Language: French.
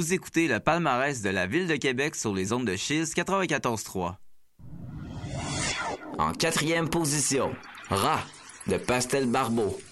Vous écoutez le palmarès de la Ville de Québec sur les ondes de Chiz 94.3. En quatrième position, Rat de Pastel Barbeau.